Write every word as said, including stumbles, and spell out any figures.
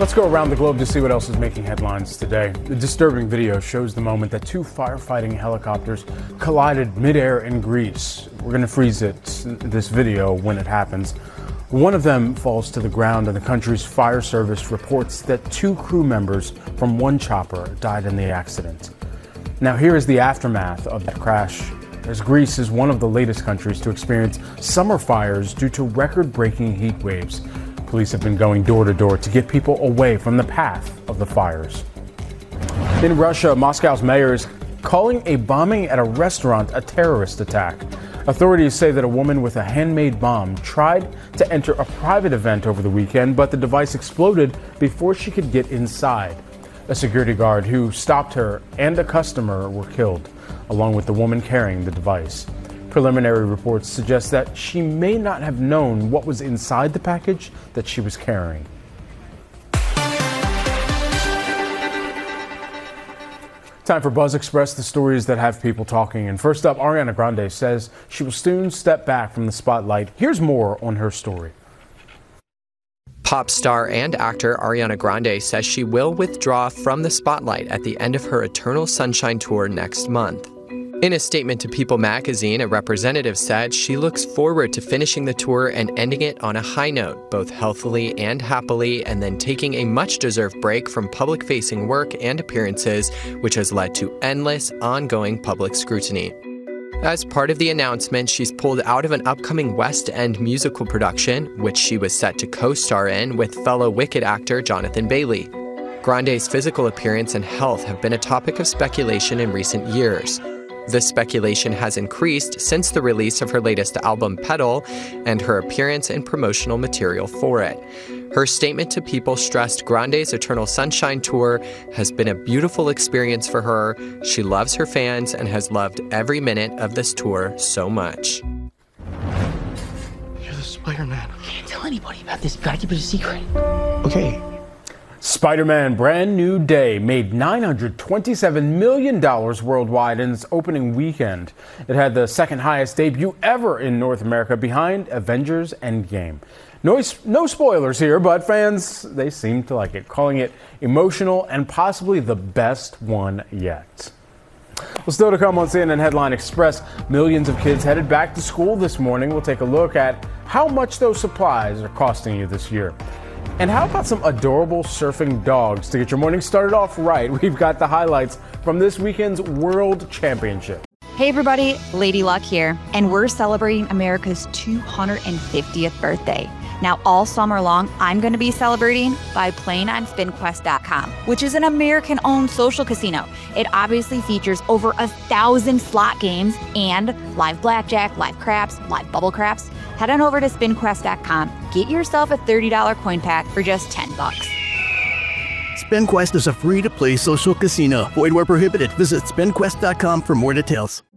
Let's go around the globe to see what else is making headlines today. The disturbing video shows the moment that two firefighting helicopters collided midair in Greece. We're going to freeze it, this video, when it happens. One of them falls to the ground, and the country's fire service reports that two crew members from one chopper died in the accident. Now, here is the aftermath of that crash, as Greece is one of the latest countries to experience summer fires due to record-breaking heat waves. Police have been going door to door to get people away from the path of the fires. In Russia, Moscow's mayor is calling a bombing at a restaurant a terrorist attack. Authorities say that a woman with a handmade bomb tried to enter a private event over the weekend, but the device exploded before she could get inside. A security guard who stopped her and a customer were killed, along with the woman carrying the device. Preliminary reports suggest that she may not have known what was inside the package that she was carrying. Time for Buzz Express, the stories that have people talking. And first up, Ariana Grande says she will soon step back from the spotlight. Here's more on her story. Pop star and actor Ariana Grande says she will withdraw from the spotlight at the end of her Eternal Sunshine tour next month. In a statement to People magazine, a representative said she looks forward to finishing the tour and ending it on a high note, both healthily and happily, and then taking a much-deserved break from public-facing work and appearances, which has led to endless, ongoing public scrutiny. As part of the announcement, she's pulled out of an upcoming West End musical production, which she was set to co-star in with fellow Wicked actor Jonathan Bailey. Grande's physical appearance and health have been a topic of speculation in recent years. This speculation has increased since the release of her latest album, Petal, and her appearance in promotional material for it. Her statement to People stressed Grande's Eternal Sunshine tour has been a beautiful experience for her. She loves her fans and has loved every minute of this tour so much. You're the Spider-Man. Can't tell anybody about this. You gotta keep it a secret. Okay. Spider-Man Brand New Day made nine hundred twenty-seven million dollars worldwide in its opening weekend. It had the second highest debut ever in North America, behind Avengers Endgame. No, no spoilers here, but fans, they seem to like it, calling it emotional and possibly the best one yet. Well, still to come on C N N Headline Express, millions of kids headed back to school this morning. We'll take a look at how much those supplies are costing you this year. And how about some adorable surfing dogs? To get your morning started off right, we've got the highlights from this weekend's World Championship. Hey everybody, Lady Luck here, and we're celebrating America's two hundred fiftieth birthday. Now all summer long, I'm going to be celebrating by playing on Spin Quest dot com, which is an American-owned social casino. It obviously features over a thousand slot games and live blackjack, live craps, live bubble craps. Head on over to Spin Quest dot com. Get yourself a thirty dollars coin pack for just ten bucks. SpinQuest is a free-to-play social casino. Void where prohibited. Visit Spin Quest dot com for more details.